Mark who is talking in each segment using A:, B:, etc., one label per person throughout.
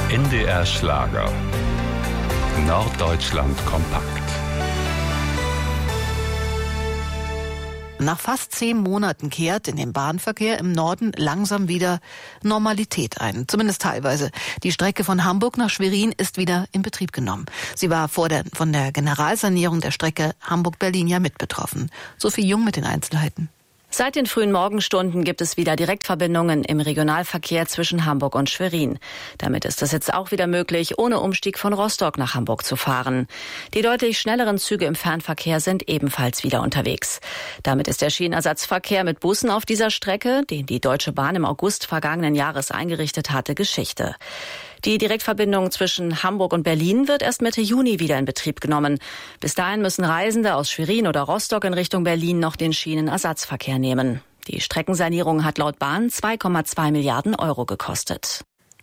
A: NDR Schlager. Norddeutschland kompakt.
B: Nach fast 10 Monaten kehrt in dem Bahnverkehr im Norden langsam wieder Normalität ein, zumindest teilweise. Die Strecke von Hamburg nach Schwerin ist wieder in Betrieb genommen. Sie war von der Generalsanierung der Strecke Hamburg-Berlin ja mit betroffen. Sophie Jung mit den Einzelheiten.
C: Seit den frühen Morgenstunden gibt es wieder Direktverbindungen im Regionalverkehr zwischen Hamburg und Schwerin. Damit ist es jetzt auch wieder möglich, ohne Umstieg von Rostock nach Hamburg zu fahren. Die deutlich schnelleren Züge im Fernverkehr sind ebenfalls wieder unterwegs. Damit ist der Schienenersatzverkehr mit Bussen auf dieser Strecke, den die Deutsche Bahn im August vergangenen Jahres eingerichtet hatte, Geschichte. Die Direktverbindung zwischen Hamburg und Berlin wird erst Mitte Juni wieder in Betrieb genommen. Bis dahin müssen Reisende aus Schwerin oder Rostock in Richtung Berlin noch den Schienenersatzverkehr nehmen. Die Streckensanierung hat laut Bahn 2,2 Milliarden Euro gekostet.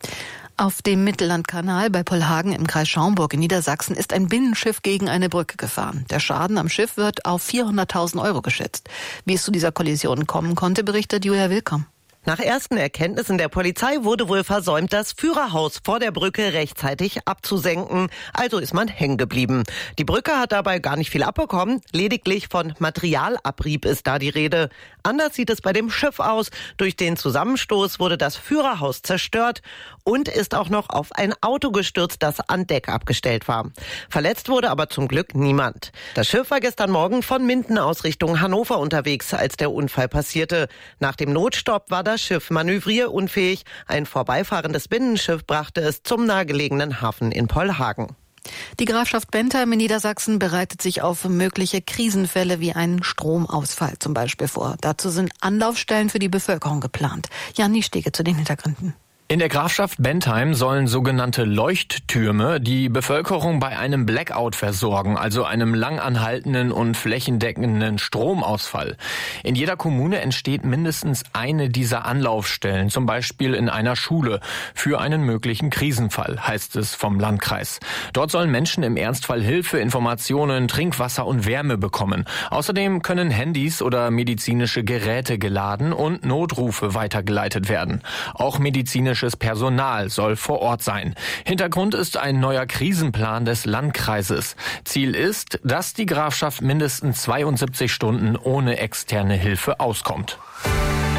B: Auf dem Mittellandkanal bei Pollhagen im Kreis Schaumburg in Niedersachsen ist ein Binnenschiff gegen eine Brücke gefahren. Der Schaden am Schiff wird auf 400.000 Euro geschätzt. Wie es zu dieser Kollision kommen konnte, berichtet Julia Willkomm.
D: Nach ersten Erkenntnissen der Polizei wurde wohl versäumt, das Führerhaus vor der Brücke rechtzeitig abzusenken. Also ist man hängen geblieben. Die Brücke hat dabei gar nicht viel abbekommen. Lediglich von Materialabrieb ist da die Rede. Anders sieht es bei dem Schiff aus. Durch den Zusammenstoß wurde das Führerhaus zerstört und ist auch noch auf ein Auto gestürzt, das an Deck abgestellt war. Verletzt wurde aber zum Glück niemand. Das Schiff war gestern Morgen von Minden aus Richtung Hannover unterwegs, als der Unfall passierte. Nach dem Notstopp war das Schiff manövrierunfähig. Ein vorbeifahrendes Binnenschiff brachte es zum nahegelegenen Hafen in Pollhagen.
B: Die Grafschaft Bentheim in Niedersachsen bereitet sich auf mögliche Krisenfälle wie einen Stromausfall zum Beispiel vor. Dazu sind Anlaufstellen für die Bevölkerung geplant. Jan Niestege zu den Hintergründen.
E: In der Grafschaft Bentheim sollen sogenannte Leuchttürme die Bevölkerung bei einem Blackout versorgen, also einem langanhaltenden und flächendeckenden Stromausfall. In jeder Kommune entsteht mindestens eine dieser Anlaufstellen, zum Beispiel in einer Schule, für einen möglichen Krisenfall, heißt es vom Landkreis. Dort sollen Menschen im Ernstfall Hilfe, Informationen, Trinkwasser und Wärme bekommen. Außerdem können Handys oder medizinische Geräte geladen und Notrufe weitergeleitet werden. Auch medizinisches Personal soll vor Ort sein. Hintergrund ist ein neuer Krisenplan des Landkreises. Ziel ist, dass die Grafschaft mindestens 72 Stunden ohne externe Hilfe auskommt.